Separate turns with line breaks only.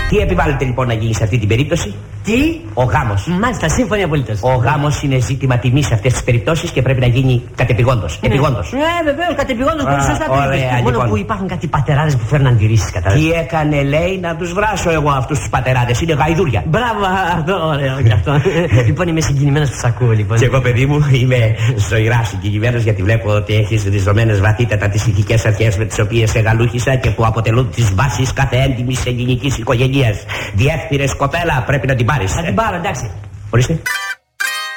Τι επιβάλλεται λοιπόν να γίνει σε αυτή την περίπτωση?
Τι?
Ο γάμος.
Μάλιστα, σύμφωνοι απολύτως.
Ο γάμος είναι ζήτημα τιμής σε αυτές τις περιπτώσεις και πρέπει να γίνει κατεπηγόντως. Επηγόντως.
Ναι, βεβαίως, κατεπηγόντως. Πολύ σωστά το είπες.
Ωραία,
Μόνο
λοιπόν.
που υπάρχουν κάτι πατεράδες που φέρνουν αντιρρήσεις, κατάλαβες.
Τι έκανε, λέει, να τους βράσω εγώ αυτούς τους πατεράδες. Είναι γαϊδούρια.
Μπράβο, αυτό, ωραίο και αυτό. Λοιπόν, είμαι συγκινημένος που σ' ακούω, λοιπόν.
Και εγώ, παιδί μου, είμαι ζωηρά συγκινημένος γιατί βλέπω ότι έχεις ριζωμένες βαθύτατα τις ηθικές αρχές με τις οποίες σε γαλούχησα και που αποτελούν τις βάσεις κάθε έντιμης ελληνικής οικογένειας. Διεύθυνες κοπέλα, πρέπει να την πάρεις.
Θα την πάρω, εντάξει.
Ορίστε.